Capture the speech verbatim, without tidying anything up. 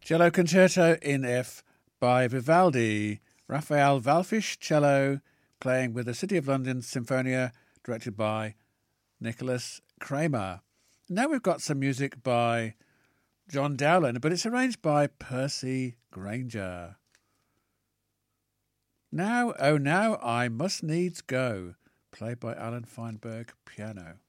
Cello Concerto in F by Vivaldi. Raphael Wallfisch, cello, playing with the City of London Sinfonia, directed by Nicholas Kramer. Now we've got some music by John Dowland, but it's arranged by Percy Granger. Now, oh now, I Must Needs Go, played by Alan Feinberg, piano.